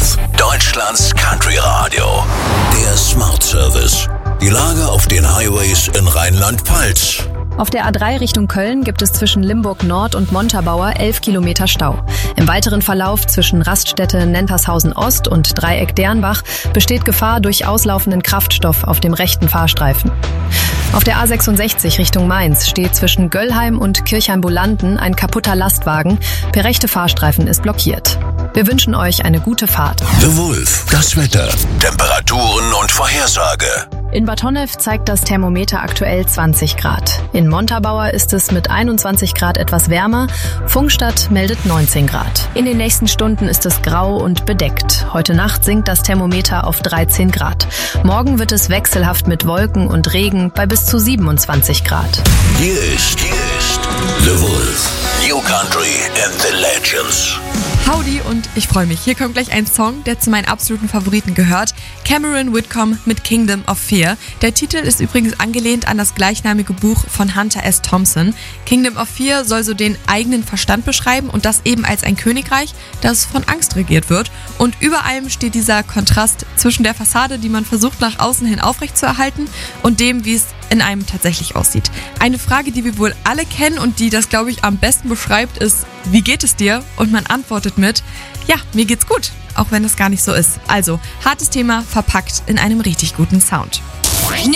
Wolf, Deutschlands Country Radio. Der Smart Service. Die Lage auf den Highways in Rheinland-Pfalz. Auf der A3 Richtung Köln gibt es zwischen Limburg Nord und Montabaur 11 Kilometer Stau. Im weiteren Verlauf zwischen Raststätte Nentershausen Ost und Dreieck Dernbach besteht Gefahr durch auslaufenden Kraftstoff auf dem rechten Fahrstreifen. Auf der A66 Richtung Mainz steht zwischen Göllheim und Kirchheim-Bolanden ein kaputter Lastwagen. Der rechte Fahrstreifen ist blockiert. Wir wünschen euch eine gute Fahrt. The Wolf, das Wetter, Temperaturen und Vorhersage. In Bad Honnef zeigt das Thermometer aktuell 20 Grad. In Montabaur ist es mit 21 Grad etwas wärmer. Pfungstadt meldet 19 Grad. In den nächsten Stunden ist es grau und bedeckt. Heute Nacht sinkt das Thermometer auf 13 Grad. Morgen wird es wechselhaft mit Wolken und Regen bei bis zu 27 Grad. Hier ist The Wolf. New Country and the Legends. Howdy und ich freue mich. Hier kommt gleich ein Song, der zu meinen absoluten Favoriten gehört. Cameron Whitcomb mit Kingdom of Fear. Der Titel ist übrigens angelehnt an das gleichnamige Buch von Hunter S. Thompson. Kingdom of Fear soll so den eigenen Verstand beschreiben und das eben als ein Königreich, das von Angst regiert wird. Und über allem steht dieser Kontrast zwischen der Fassade, die man versucht nach außen hin aufrechtzuerhalten, und dem, wie es in einem tatsächlich aussieht. Eine Frage, die wir wohl alle kennen und die das, glaube ich, am besten beschreibt, ist: Wie geht es dir? Und man antwortet mit: Ja, mir geht's gut, auch wenn es gar nicht so ist. Also, hartes Thema verpackt in einem richtig guten Sound.